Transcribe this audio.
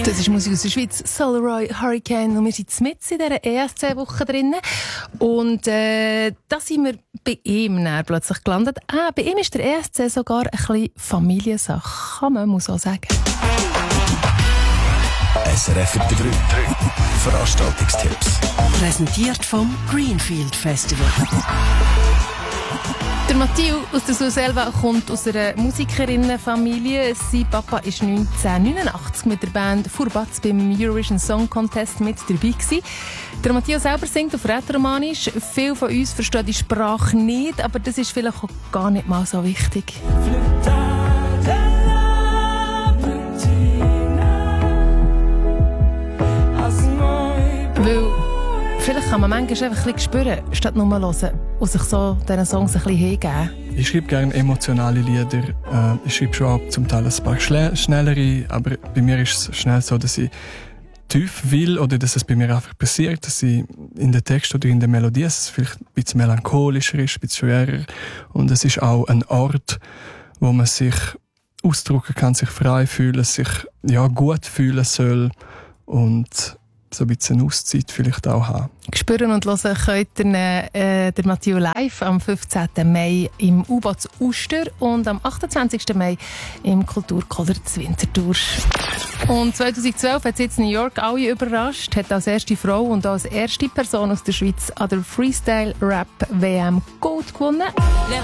Das ist Musik aus der Schweiz, Solroy Hurricane, und wir sind mitten in dieser ESC-Woche drin. Und da sind wir bei ihm plötzlich gelandet. Bei ihm ist der ESC sogar ein bisschen Familiensache, kann man so sagen. SRF 3 Veranstaltungstipps. Präsentiert vom Greenfield Festival. Der Matthieu aus der Surselva kommt aus einer Musikerinnenfamilie. Sein Papa war 1989 mit der Band Furbatz beim Eurovision Song Contest mit dabei gewesen. Der Matthieu selber singt auf Rätoromanisch. Viele von uns verstehen die Sprache nicht, aber das ist vielleicht auch gar nicht mal so wichtig. Weil vielleicht kann man manchmal einfach ein bisschen spüren, statt nur hören und sich so diesen Songs ein bisschen hingeben. Ich schreibe gerne emotionale Lieder. Ich schreibe schon auch zum Teil ein paar schnellere, aber bei mir ist es schnell so, dass ich tief will oder dass es bei mir einfach passiert, dass ich in den Text oder in der Melodie es vielleicht ein bisschen melancholischer ist, ein bisschen schwerer. Und es ist auch ein Ort, wo man sich ausdrücken kann, sich frei fühlen, sich gut fühlen soll und so ein bisschen Auszeit vielleicht auch haben. Spüren und hören könnt ihr der Matthieu live am 15. Mai im U-Boot Uster und am 28. Mai im Kulturkoller Winterthur. Und 2012 hat jetzt New York alle überrascht, hat als erste Frau und als erste Person aus der Schweiz an der Freestyle Rap WM Gold gewonnen.